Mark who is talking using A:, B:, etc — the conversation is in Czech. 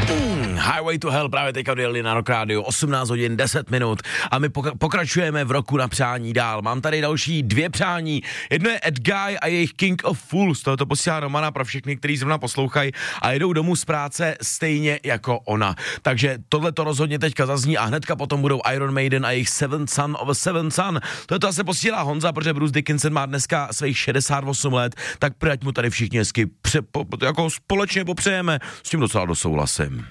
A: Highway to Hell právě teďka odjeli na Rock Radio, 18 hodin 10 minut a my pokračujeme v roku na přání dál. Mám tady další 2 přání. Jedno je Ed Guy a jejich King of Fools, tohle to posílá Romana pro všechny, kteří zrovna poslouchají a jedou domů z práce stejně jako ona. Takže tohle to rozhodně teďka zazní a hnedka potom budou Iron Maiden a jejich Seventh Son of a Seventh Son. Tohle to asi posílá Honza, protože Bruce Dickinson má dneska svých 68 let, tak prať mu tady všichni hezky jako společně popřejeme, s tím docela dosouhlasím.